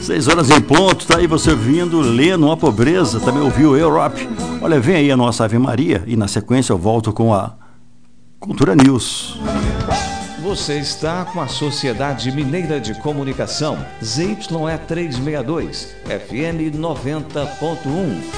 6 horas em ponto, tá aí você ouvindo Lê Não Há Pobreza, também ouviu Europe. Olha, vem aí a nossa Ave Maria e na sequência eu volto com a Cultura News. Você está com a Sociedade Mineira de Comunicação, ZYE 362, FM 90.1.